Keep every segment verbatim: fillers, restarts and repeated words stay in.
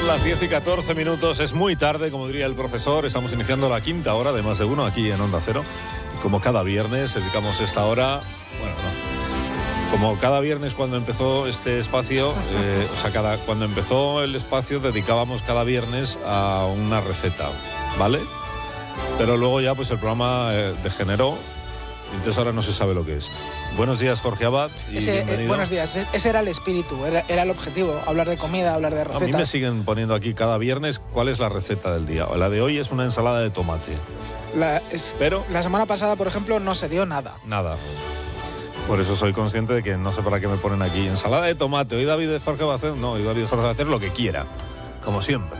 las diez y catorce minutos, es muy tarde, como diría el profesor. Estamos iniciando la quinta hora de Más de Uno aquí en Onda Cero. Como cada viernes dedicamos esta hora, bueno, no, como cada viernes cuando empezó este espacio, eh, o sea, cada, cuando empezó el espacio dedicábamos cada viernes a una receta, ¿vale? Pero luego ya pues el programa eh, degeneró, y entonces ahora no se sabe lo que es. Buenos días, Jorge Abad, y ese, bienvenido. Eh, buenos días, ese era el espíritu, era, era el objetivo, hablar de comida, hablar de recetas. A mí me siguen poniendo aquí cada viernes cuál es la receta del día. La de hoy es una ensalada de tomate. La, es, Pero la semana pasada, por ejemplo, no se dio nada. Nada. Por eso soy consciente de que no sé para qué me ponen aquí ensalada de tomate. Hoy David Jorge va a hacer, no, hoy David Jorge va a hacer lo que quiera, como siempre.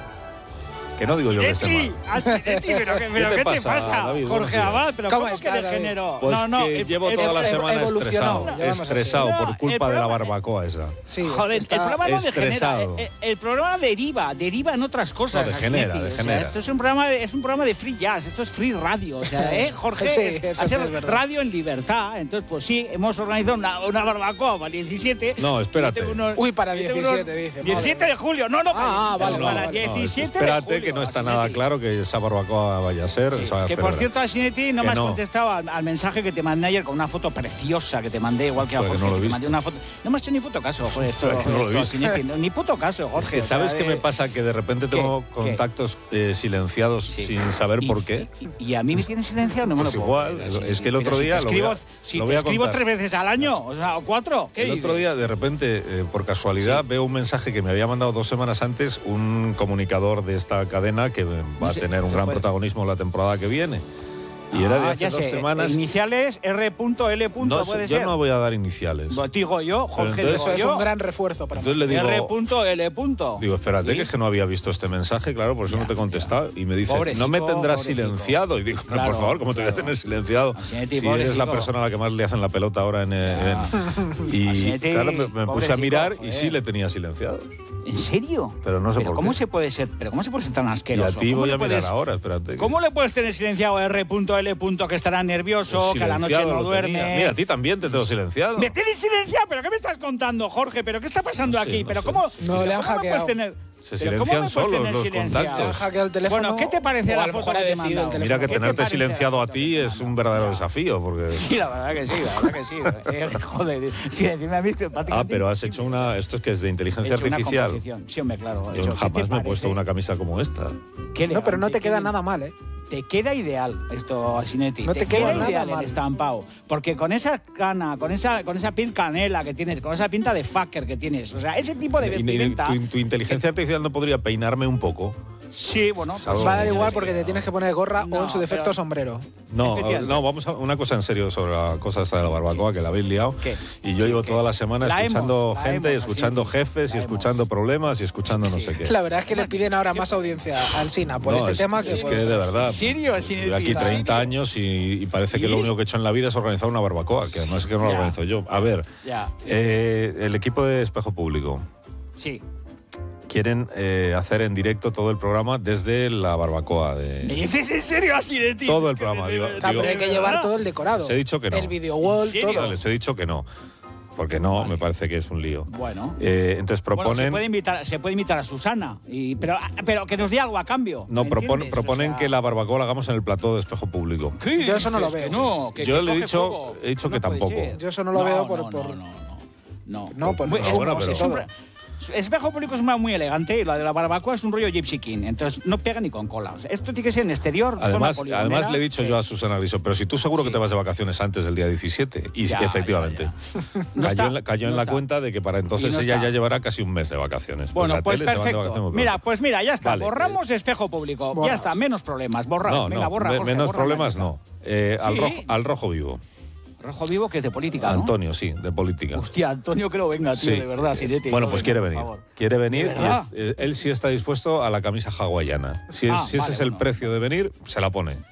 Que no digo yo que esté mal. Alcinetti, pero, ¿qué, pero ¿Qué te ¿qué te pasa, pasa, David? Jorge Abad? ¿Pero ¿Cómo cómo, está, que David? degeneró? Pues no, no, que el- llevo el- toda la el- semana evolucionó, estresado, llevamos estresado así. por culpa No, el de la programa- barbacoa esa. Sí, Joder, el está- programa no degenera, estresado. el, el programa deriva, deriva en otras cosas. No, degenera, Alcinetti. degenera. O sea, esto es un programa de, es un programa de free jazz, esto es free radio, o sea, ¿eh, Jorge? Sí, es eso sí hacer es verdad. radio en libertad. Entonces, pues sí, hemos organizado una, una barbacoa para el diecisiete. No, espérate. Y tengo unos- Uy, para y tengo diecisiete, unos- dice, diecisiete de julio, no, no, Ah, para, vale, para vale, vale. No, diecisiete espérate, de julio. que no está Alcinetti. nada claro que esa barbacoa vaya a ser. Sí, se va a que por celebrar. cierto, Alcinetti, no Que me has no. contestado al, al mensaje que te mandé ayer con una foto preciosa que te mandé, igual que a Joder, Jorge, no lo he que te visto. mandé una foto. No me has hecho ni puto caso, joder, esto, Joder, que no lo he esto, visto. Alcinetti, no, ni puto caso, Jorge. Es que o sea, ¿sabes qué de- me pasa? Que de repente tengo ¿Qué? contactos eh, silenciados Sí. sin saber Y- por qué. Y, y a mí me tienen silenciado, no me Pues lo puedo igual, creer, es que el otro pero día Si lo te voy a- escribo, si lo te voy a escribo contar. tres veces al año, o sea, o cuatro, ¿qué El otro dices? día, de repente, eh, por casualidad, veo un mensaje que me había mandado dos semanas antes un comunicador de esta cadena que va No a sé, tener un te gran puede- protagonismo la temporada que viene. Y era de Ah, hace ya dos sé, semanas. iniciales R punto L. No, puede yo ser. no voy a dar iniciales. Pues digo yo, Jorge, entonces- digo Eso es yo. un gran refuerzo para Entonces le digo, R.L. digo, espérate, Sí. que es que no había visto este mensaje, claro, por eso Ya, no te he contestado. Y me dice, Pobrecito, no me tendrás pobrecito. silenciado. Y digo, pero Claro, por favor, ¿cómo te voy a claro. tener silenciado? Alcinetti, Si eres la pobrecito. persona a la que más le hacen la pelota ahora en... eh, Ya. en- y Alcinetti, claro, me, me puse a pobrecito, mirar y joder. sí le tenía silenciado. ¿En serio? Pero no sé por ¿cómo qué. se puede ser? ¿Pero cómo se puede ser tan Y a asqueroso? ti ¿Cómo voy le a mirar puedes- ahora, espérate. ¿Cómo le puedes tener silenciado a R.L. que estará nervioso, Pues que a la noche silenciado no lo duerme? tenía. Mira, a ti también te tengo silenciado. ¿Me tienes silenciado? ¿Pero qué me estás contando, Jorge? ¿Pero qué está pasando No sé, aquí? no ¿Pero sé. cómo, No, pero le han cómo me hackeado. puedes tener? Se ¿Pero cómo silencian me puedes solos tener los silenciado? contactos. Han hackeado el teléfono. Bueno, ¿qué te parece o la a lo foto mejor que he te he decidido el mandado? teléfono. Mira que ¿Qué te tenerte parece silenciado la a foto ti que te he es un mandado? verdadero Ya. desafío, porque... Sí, la verdad que sí, la verdad que sí. Eh, Joder, sí, encima a mí que Ah, prácticamente pero has hecho imposible. una... Esto es que es de He inteligencia hecho una artificial. composición. Sí, hombre, claro. he Yo hecho. ¿Qué jamás te me he parece? puesto una camisa como esta. Qué No, pero no elegante, te queda qué- nada mal, ¿eh? Te queda ideal esto, Alcinetti. No te queda queda nada ideal mal. el estampado. Porque con esa cana, con esa, con esa piel canela que tienes, con esa pinta de fucker que tienes, o sea, ese tipo de Y- y- vestimenta. tu, tu inteligencia artificial no podría peinarme un poco. Sí, bueno, pues Salvo- Va a dar no, igual porque te tienes que poner gorra No, o en su defecto pero- sombrero. No, Efectivamente. no, vamos a una cosa en serio sobre la cosa esta de la barbacoa, que la habéis liado. ¿Qué? Y yo Sí, llevo ¿qué? toda la semana La escuchando hemos, la gente, hemos, escuchando así, jefes y la escuchando hemos. problemas y escuchando no Sí. sé qué. La verdad es que le piden ahora más audiencia al Sina por No, este es, tema que es por que de otro. verdad. ¿En serio, Alcinetti? Llevo aquí ¿En treinta serio? años y, y parece que ¿Sí? lo único que he hecho en la vida es organizar una barbacoa, que además es que no la Ya. organizo yo. A ver, Ya, eh, el equipo de Espejo Público sí. quieren eh, hacer en directo todo el programa desde la barbacoa. ¿Me De... dices en serio, Alcinetti? Todo Es el que programa, de- digo- de- Claro, digo- pero hay que de llevar verdad. todo el decorado. Les he dicho que no. El video wall, ¿En serio? todo. Les he dicho que no, porque no, Vale. me parece que es un lío. Bueno. Eh, entonces Bueno, proponen... se puede invitar, se puede invitar a Susana, y, pero, pero que nos dé algo a cambio. No, ¿me propon- entiendes? proponen O sea, que la barbacoa la hagamos en el plató de Espejo Público. ¿qué Yo eso no lo dices? veo. Que no, que- Yo que le he coge dicho- fuego. he dicho No que puede tampoco. ser. Yo eso no lo veo por- No, por- no, no, no. No, por Pues los es- bueno, humos y pero- es un todo. ra- Espejo Público es una muy elegante y la de la barbacoa es un rollo gypsy king, entonces no pega ni con cola. O sea, esto tiene que ser en exterior, Además, zona poligonera. además le he dicho Sí. yo a Susana Griso, pero si tú seguro que Sí. te vas de vacaciones antes del día diecisiete. Y Ya, efectivamente, ya, ya. No cayó, está, en la, cayó no en la está. cuenta de que para entonces Y no ella está. ya llevará casi un mes de vacaciones. Bueno, la pues tele se van de perfecto. vacaciones, Mira, pero- pues mira, ya está. Vale, Borramos Espejo Público. Borras. Ya está, menos problemas. Borra, No, venga, no, borra, me- Jorge, menos borra, problemas ya está. no. Eh, al, Sí. rojo, al rojo vivo. Rojo Vivo, que es de política, ¿no? Antonio, sí, de política. Hostia, Antonio, que no venga, tío, Sí. de verdad, Alcinetti. Bueno, no pues venga, quiere por venir. favor. Quiere venir ¿De y verdad? es- eh, él sí está dispuesto a la camisa hawaiana. Si, es- Ah, si ese vale, es el bueno. precio de venir, se la pone.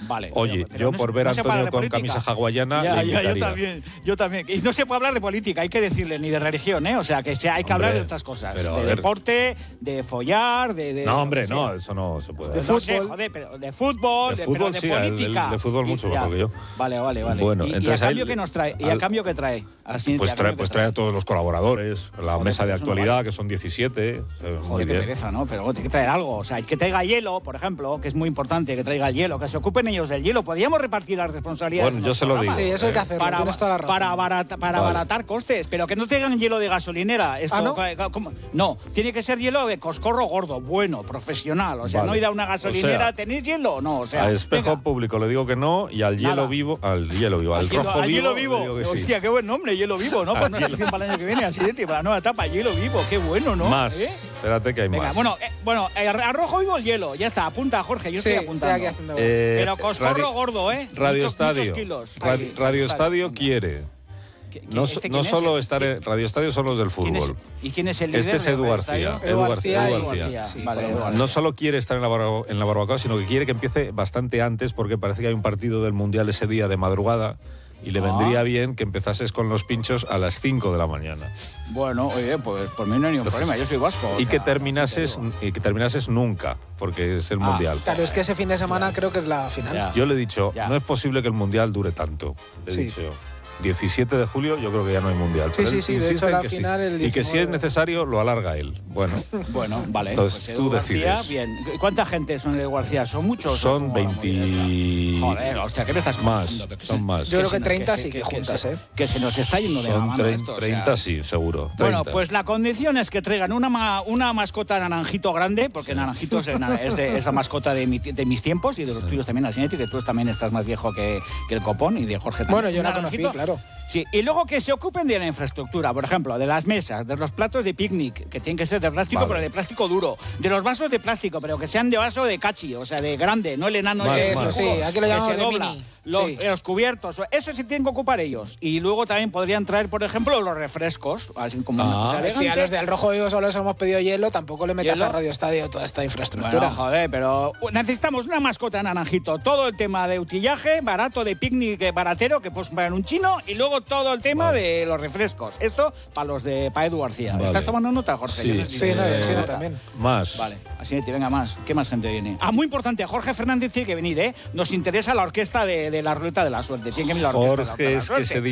Vale. Oye, pero, pero yo no, por ver a no se puede Antonio hablar de con política. camisa hawaiana Ya, le ya, yo invitaría. también, yo también. Y no se puede hablar de política, hay que decirle, ni de religión, ¿eh? O sea, que se- hay que Hombre, hablar de otras cosas. pero, a de ver. deporte, de follar, de... de No, hombre, lo que no, sea. eso no se puede. De No sé, fútbol. joder, pero de fútbol, De de, fútbol, pero de sí, el- política. el de fútbol Y- mucho ya. mejor que yo. Vale, vale, vale. Bueno, y, y entonces a cambio al- qué nos trae? ¿Y al- a cambio qué trae? Al siguiente, Pues ¿a trae, cambio pues qué trae a todos los colaboradores, la Joder, mesa de pues eso no actualidad, vale. que son diecisiete. eh, muy Joder, qué bien. pereza, ¿no? Pero tiene que traer algo. O sea, que traiga hielo, por ejemplo, que es muy importante, que traiga el hielo, que se ocupen ellos del hielo. Podríamos repartir las responsabilidades. Bueno, en yo los se lo programas. digo. Sí, eso hay que hacerlo, Para, tienes toda la razón. para, abarata- para Vale. abaratar costes, pero que no traigan hielo de gasolinera. Esto, ¿Ah, no? ca- ¿cómo? No, tiene que ser hielo de coscorro gordo, bueno, profesional. O sea, Vale. no ir a una gasolinera, O sea, ¿tenéis hielo? No, o sea. A espejo venga. público le digo que no y al hielo Nada. vivo, al hielo vivo, al, Al hielo, rojo al vivo, hielo le vivo. digo que sí. Hostia, qué buen nombre, hielo vivo, ¿no? Para Al una hielo. sección para el año que viene, así de para la nueva etapa, hielo vivo, qué bueno, ¿no? Más. ¿Eh? Espérate que hay Venga, más. bueno, eh, bueno, eh, a rojo vivo el hielo, ya está, apunta Jorge, yo Sí, estoy estoy apuntando. aquí haciendo... Eh, Pero coscorro Radio- gordo, ¿eh? Radio Muchos- Estadio. muchos kilos. Radi- Ahí, Radio vale, Estadio venga. quiere. ¿Qui- qui- No, este no quién es? solo estar ¿Quién- en Radio Estadio son los del quién es- fútbol. ¿Y quién es el líder? Este es de Edu Radio García. Estadio? Edu Edu García Edu y- García. sí, Vale, con Edu Edu García. No solo quiere estar en la, barba- en la barbacoa, sino que quiere que empiece bastante antes porque parece que hay un partido del Mundial ese día de madrugada y le Ah. vendría bien que empezases con los pinchos a las cinco de la mañana. Bueno, oye, pues por mí no hay ningún Entonces, problema, yo soy vasco. o Y que sea, terminases, no te digo. y que terminases nunca, porque es el Ah. Mundial. Claro, es que ese fin de semana creo que es la final. Ya. Yo le he dicho, Ya. no es posible que el Mundial dure tanto. Le he Sí. dicho, diecisiete de julio yo creo que ya no hay Mundial. Sí, Pero sí, él sí, de insiste hecho, en la que sí. final el Y que si es diecinueve. necesario lo alarga él. Bueno, Bueno, vale. Entonces, pues tú Edu García, decides. bien. ¿Cuánta gente son de García? ¿Son muchos? o son cómo va la movida veinte... esta? Joder, hostia, ¿qué me estás Más, contando? Que son se- más. Yo creo se que nos- treinta se- sí que que juntas, se- ¿eh? Que se nos está yendo de la Son mano trein- esto, o sea. treinta, sí, seguro. Bueno, treinta. pues la condición es que traigan una, ma- una mascota naranjito grande, porque naranjito es, el na- es, de- es la mascota de, mi ti- de mis tiempos y de los tuyos también, Asinetti, que tú también estás más viejo que, que el copón y de Jorge también. Bueno, yo Un la conocí, naranjito. claro. Sí, y luego que se ocupen de la infraestructura, por ejemplo, de las mesas, de los platos de picnic, que tienen que ser de plástico, Vale. pero de plástico duro, de los vasos de plástico, pero que sean de vaso de cachi, o sea, de grande, no el enano Más, ese más. de Eso jugo sí, aquí lo que llamamos se de dobla. mini. Los, Sí. eh, los cubiertos, eso sí tienen que ocupar ellos. Y luego también podrían traer, por ejemplo, los refrescos, así como una Ah. cosa Si a elegante. los del Rojo Vivo solo les hemos pedido hielo, tampoco le metas ¿Hielo? a Radio Estadio toda esta infraestructura. Bueno, joder, pero necesitamos una mascota naranjito. Todo el tema de utillaje, barato, de picnic, eh, baratero, que puedes comprar en un chino, y luego todo el tema Vale. de los refrescos. Esto para los de pa Edu García. Vale. ¿Estás tomando nota, Jorge? Sí. Yo no- Sí, no, Eh, sí, no, nota. también. Más. Vale, así te venga más. ¿Qué más gente viene? Ah, muy importante, Jorge Fernández tiene que venir, ¿eh? Nos interesa la orquesta de, de la ruleta de la suerte. Tiene que venir la orquesta de la, Jorge, de la es que suerte. ese día